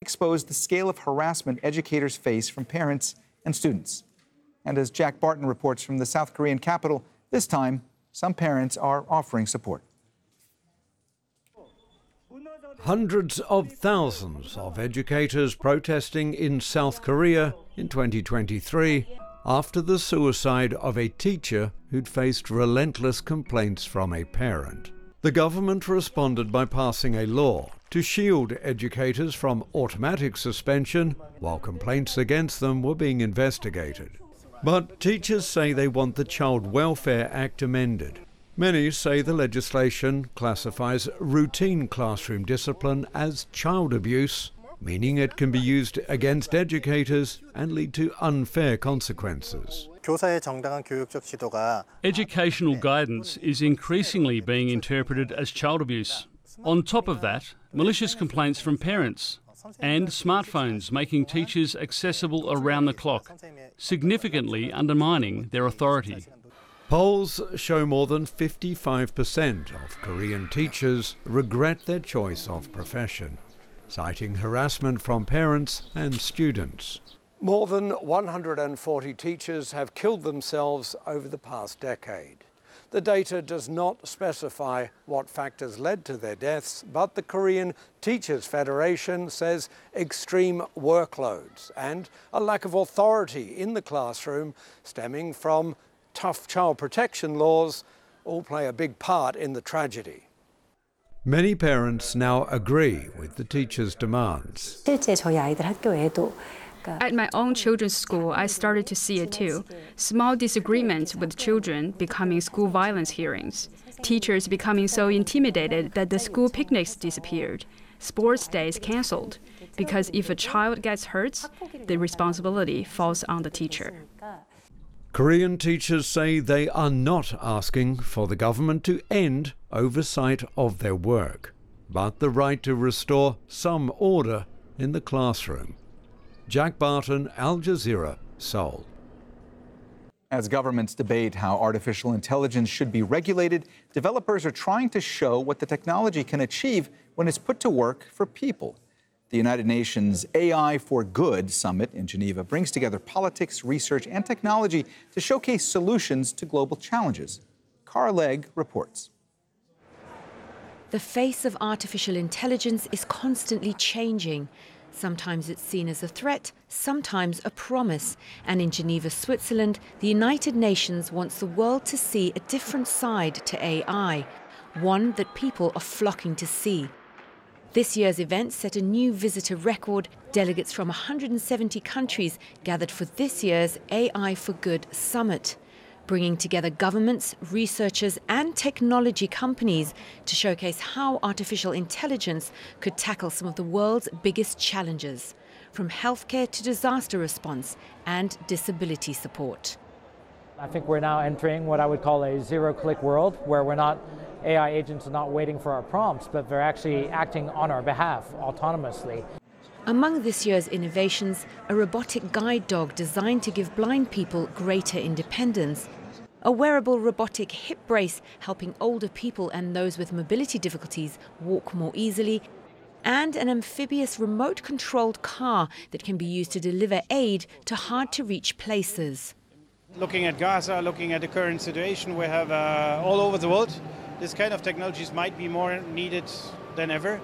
exposed the scale of harassment educators face from parents and students. And as Jack Barton reports from the South Korean capital, this time, some parents are offering support. Hundreds of thousands of educators protesting in South Korea in 2023 after the suicide of a teacher who'd faced relentless complaints from a parent. The government responded by passing a law to shield educators from automatic suspension while complaints against them were being investigated. But teachers say they want the Child Welfare Act amended. Many say the legislation classifies routine classroom discipline as child abuse, meaning it can be used against educators and lead to unfair consequences. Educational guidance is increasingly being interpreted as child abuse. On top of that, malicious complaints from parents and smartphones making teachers accessible around the clock, significantly undermining their authority. Polls show more than 55% of Korean teachers regret their choice of profession, citing harassment from parents and students. More than 140 teachers have killed themselves over the past decade. The data does not specify what factors led to their deaths, but the Korean Teachers Federation says extreme workloads and a lack of authority in the classroom stemming from tough child protection laws all play a big part in the tragedy. Many parents now agree with the teachers' demands. At my own children's school, I started to see it too. Small disagreements with children becoming school violence hearings. Teachers becoming so intimidated that the school picnics disappeared. Sports days cancelled. Because if a child gets hurt, the responsibility falls on the teacher. Korean teachers say they are not asking for the government to end oversight of their work, but the right to restore some order in the classroom. Jack Barton, Al Jazeera, Seoul. As governments debate how artificial intelligence should be regulated, developers are trying to show what the technology can achieve when it's put to work for people. The United Nations AI for Good Summit in Geneva brings together politics, research, and technology to showcase solutions to global challenges. Cara Legg reports. The face of artificial intelligence is constantly changing. Sometimes it's seen as a threat, sometimes a promise. And in Geneva, Switzerland, the United Nations wants the world to see a different side to AI, one that people are flocking to see. This year's event set a new visitor record. Delegates from 170 countries gathered for this year's AI for Good Summit, bringing together governments, researchers and technology companies to showcase how artificial intelligence could tackle some of the world's biggest challenges, from healthcare to disaster response and disability support. I think we're now entering what I would call a zero-click world, where AI agents are not waiting for our prompts, but they're actually acting on our behalf autonomously. Among this year's innovations, a robotic guide dog designed to give blind people greater independence, a wearable robotic hip brace helping older people and those with mobility difficulties walk more easily, and an amphibious remote-controlled car that can be used to deliver aid to hard-to-reach places. Looking at Gaza, looking at the current situation we have all over the world, this kind of technologies might be more needed than ever.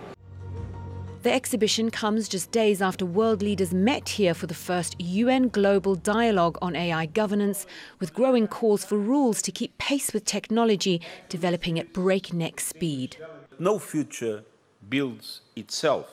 The exhibition comes just days after world leaders met here for the first UN Global Dialogue on AI governance, with growing calls for rules to keep pace with technology developing at breakneck speed. No future builds itself.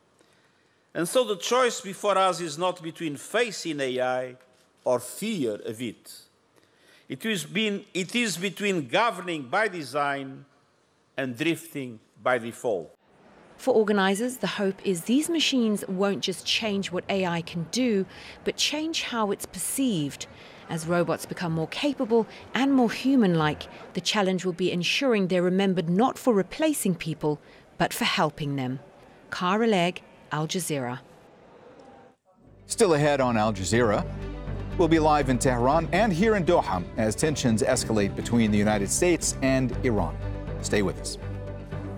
And so the choice before us is not between faith in AI or fear of it. It is between governing by design and drifting by default. For organisers, the hope is these machines won't just change what AI can do, but change how it's perceived. As robots become more capable and more human-like, the challenge will be ensuring they're remembered not for replacing people, but for helping them. Cara Legg, Al Jazeera. Still ahead on Al Jazeera, we'll be live in Tehran and here in Doha as tensions escalate between the United States and Iran. Stay with us.